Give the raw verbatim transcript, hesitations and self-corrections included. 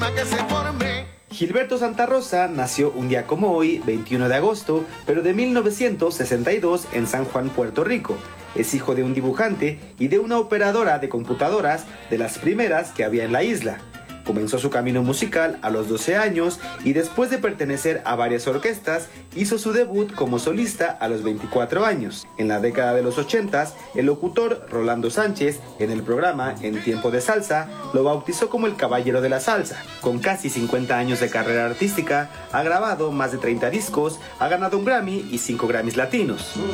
que se forme. Gilberto Santa Rosa nació un día como hoy, veintiuno de agosto, pero de mil novecientos sesenta y dos en San Juan, Puerto Rico. Es hijo de un dibujante y de una operadora de computadoras de las primeras que había en la isla. Comenzó su camino musical a los doce años y después de pertenecer a varias orquestas, hizo su debut como solista a los veinticuatro años. En la década de los ochentas, el locutor Rolando Sánchez, en el programa En Tiempo de Salsa, lo bautizó como el Caballero de la Salsa. Con casi cincuenta años de carrera artística, ha grabado más de treinta discos, ha ganado un Grammy y cinco Grammys latinos.